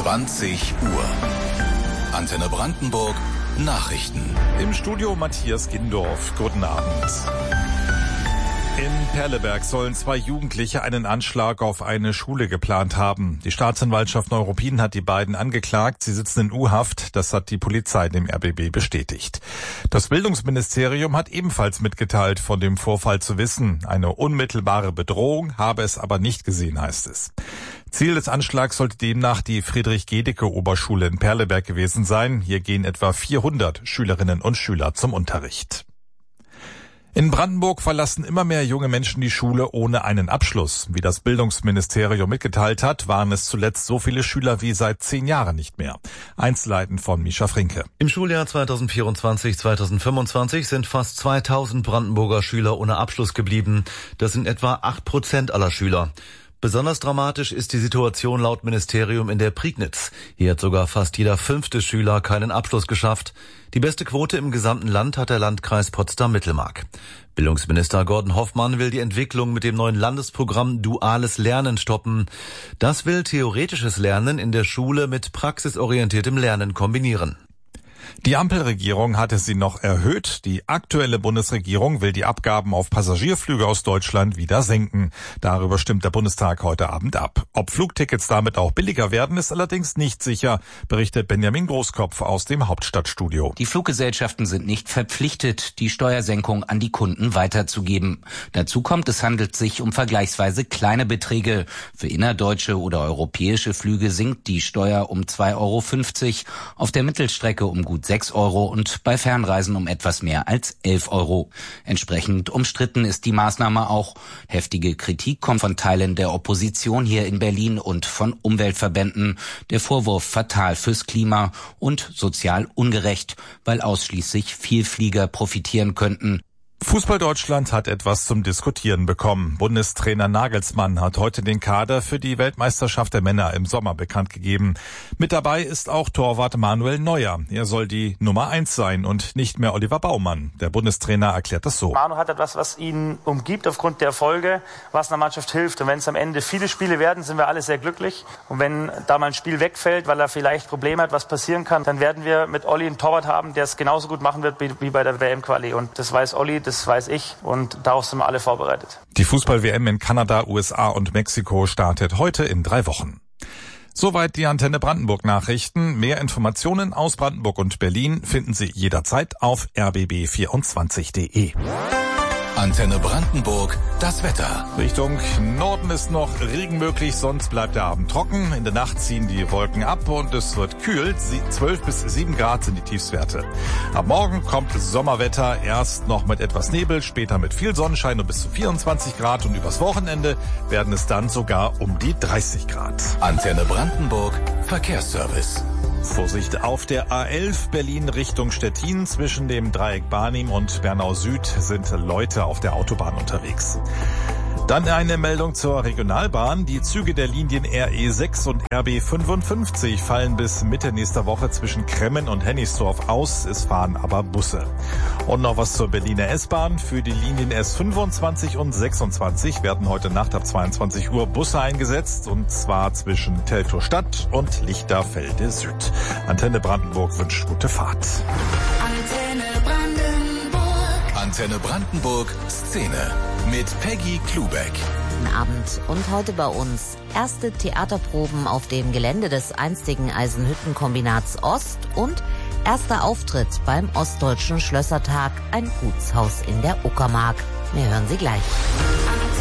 20 Uhr. Antenne Brandenburg Nachrichten. Im Studio Matthias Gindorf. Guten Abend. In Perleberg sollen 2 Jugendliche einen Anschlag auf eine Schule geplant haben. Die Staatsanwaltschaft Neuruppin hat die beiden angeklagt. Sie sitzen in U-Haft. Das hat die Polizei dem RBB bestätigt. Das Bildungsministerium hat ebenfalls mitgeteilt, von dem Vorfall zu wissen. Eine unmittelbare Bedrohung habe es aber nicht gesehen, heißt es. Ziel des Anschlags sollte demnach die Friedrich-Gedicke-Oberschule in Perleberg gewesen sein. Hier gehen etwa 400 Schülerinnen und Schüler zum Unterricht. In Brandenburg verlassen immer mehr junge Menschen die Schule ohne einen Abschluss. Wie das Bildungsministerium mitgeteilt hat, waren es zuletzt so viele Schüler wie seit 10 Jahren nicht mehr. Einzelheiten von Mischa Frinke. Im Schuljahr 2024/2025 sind fast 2000 Brandenburger Schüler ohne Abschluss geblieben. Das sind etwa 8% aller Schüler. Besonders dramatisch ist die Situation laut Ministerium in der Prignitz. Hier hat sogar fast jeder 5. Schüler keinen Abschluss geschafft. Die beste Quote im gesamten Land hat der Landkreis Potsdam-Mittelmark. Bildungsminister Gordon Hoffmann will die Entwicklung mit dem neuen Landesprogramm Duales Lernen stoppen. Das will theoretisches Lernen in der Schule mit praxisorientiertem Lernen kombinieren. Die Ampelregierung hatte sie noch erhöht. Die aktuelle Bundesregierung will die Abgaben auf Passagierflüge aus Deutschland wieder senken. Darüber stimmt der Bundestag heute Abend ab. Ob Flugtickets damit auch billiger werden, ist allerdings nicht sicher, berichtet Benjamin Großkopf aus dem Hauptstadtstudio. Die Fluggesellschaften sind nicht verpflichtet, die Steuersenkung an die Kunden weiterzugeben. Dazu kommt, es handelt sich um vergleichsweise kleine Beträge. Für innerdeutsche oder europäische Flüge sinkt die Steuer um 2,50 €, auf der Mittelstrecke um gut 6 € und bei Fernreisen um etwas mehr als 11 €. Entsprechend umstritten ist die Maßnahme auch. Heftige Kritik kommt von Teilen der Opposition hier in Berlin und von Umweltverbänden. Der Vorwurf fatal fürs Klima und sozial ungerecht, weil ausschließlich Vielflieger profitieren könnten. Fußball Deutschland hat etwas zum Diskutieren bekommen. Bundestrainer Nagelsmann hat heute den Kader für die Weltmeisterschaft der Männer im Sommer bekannt gegeben. Mit dabei ist auch Torwart Manuel Neuer. Er soll die Nummer 1 sein und nicht mehr Oliver Baumann. Der Bundestrainer erklärt das so. Manu hat etwas, was ihn umgibt aufgrund der Erfolge, was einer Mannschaft hilft. Und wenn es am Ende viele Spiele werden, sind wir alle sehr glücklich. Und wenn da mal ein Spiel wegfällt, weil er vielleicht Probleme hat, was passieren kann, dann werden wir mit Olli einen Torwart haben, der es genauso gut machen wird wie bei der WM-Quali. Und das weiß Olli, das weiß ich und darauf sind wir alle vorbereitet. Die Fußball-WM in Kanada, USA und Mexiko startet heute in 3 Wochen. Soweit die Antenne Brandenburg Nachrichten. Mehr Informationen aus Brandenburg und Berlin finden Sie jederzeit auf rbb24.de. Antenne Brandenburg, das Wetter. Richtung Norden ist noch Regen möglich, sonst bleibt der Abend trocken. In der Nacht ziehen die Wolken ab und es wird kühl. 12 bis 7 Grad sind die Tiefstwerte. Ab morgen kommt Sommerwetter, erst noch mit etwas Nebel, später mit viel Sonnenschein und bis zu 24 Grad. Und übers Wochenende werden es dann sogar um die 30 Grad. Antenne Brandenburg, Verkehrsservice. Vorsicht auf der A11 Berlin Richtung Stettin. Zwischen dem Dreieck Barnim und Bernau Süd sind Leute auf der Autobahn unterwegs. Dann eine Meldung zur Regionalbahn. Die Züge der Linien RE6 und RB55 fallen bis Mitte nächster Woche zwischen Kremmen und Hennigsdorf aus. Es fahren aber Busse. Und noch was zur Berliner S-Bahn. Für die Linien S25 und 26 werden heute Nacht ab 22 Uhr Busse eingesetzt. Und zwar zwischen Teltow Stadt und Lichterfelde Süd. Antenne Brandenburg wünscht gute Fahrt. Antenne Brandenburg Szene mit Peggy Klubeck. Guten Abend und heute bei uns erste Theaterproben auf dem Gelände des einstigen Eisenhüttenkombinats Ost und erster Auftritt beim Ostdeutschen Schlössertag, ein Gutshaus in der Uckermark. Wir hören Sie gleich.